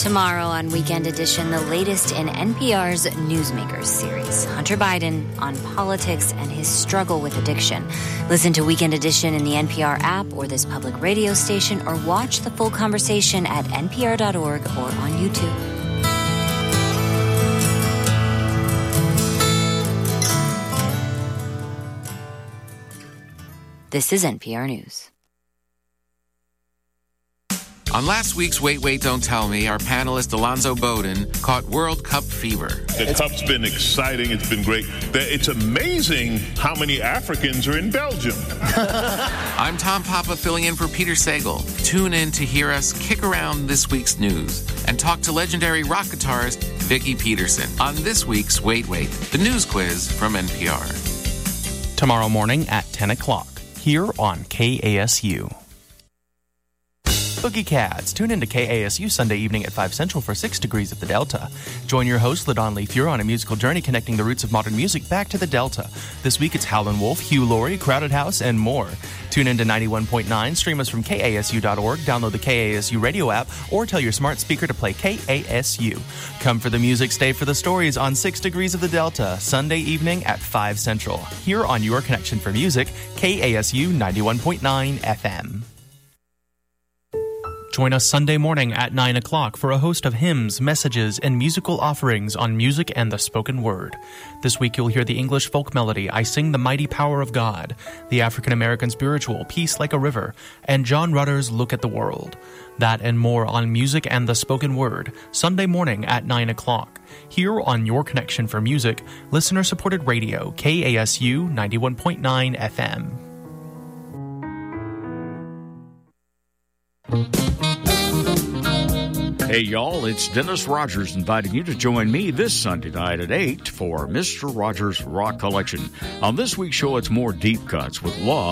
Tomorrow on Weekend Edition, the latest in NPR's Newsmakers series. Hunter Biden on politics and his struggle with addiction. Listen to Weekend Edition in the NPR app or this public radio station, or watch the full conversation at npr.org or on YouTube. This is NPR News. On last week's Wait, Wait, Don't Tell Me, our panelist Alonzo Bowden caught World Cup fever. The Cup's been exciting. It's been great. It's amazing how many Africans are in Belgium. I'm Tom Papa filling in for Peter Sagal. Tune in to hear us kick around this week's news and talk to legendary rock guitarist Vicki Peterson on this week's Wait, Wait, the news quiz from NPR. Tomorrow morning at 10 o'clock here on KASU. Boogie Cats. Tune in to KASU Sunday evening at 5 Central for 6 Degrees of the Delta. Join your host, LaDon Leithier, on a musical journey connecting the roots of modern music back to the Delta. This week it's Howlin' Wolf, Hugh Laurie, Crowded House, and more. Tune in to 91.9, stream us from KASU.org, download the KASU radio app, or tell your smart speaker to play KASU. Come for the music, stay for the stories on 6 Degrees of the Delta, Sunday evening at 5 Central. Here on Your Connection for Music, KASU 91.9 FM. Join us Sunday morning at 9 o'clock for a host of hymns, messages, and musical offerings on music and the spoken word. This week you'll hear the English folk melody, I Sing the Mighty Power of God, the African-American spiritual, Peace Like a River, and John Rutter's Look at the World. That and more on music and the spoken word, Sunday morning at 9 o'clock. Here on Your Connection for Music, listener-supported radio, KASU 91.9 FM. Hey, y'all, it's Dennis Rogers inviting you to join me this Sunday night at 8 for Mr. Rogers' Rock Collection. On this week's show, it's more deep cuts with Law.